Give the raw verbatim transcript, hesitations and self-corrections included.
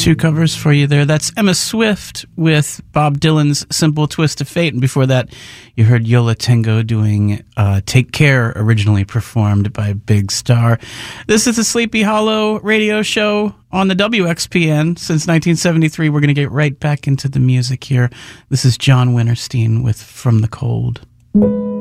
two covers for you there. That's Emma Swift with Bob Dylan's Simple Twist of Fate. And before that, you heard Yola Tango doing uh, Take Care, originally performed by Big Star. This is the Sleepy Hollow radio show on the W X P N since nineteen seventy-three. We're going to get right back into the music here. This is John Winterstein with From the Cold.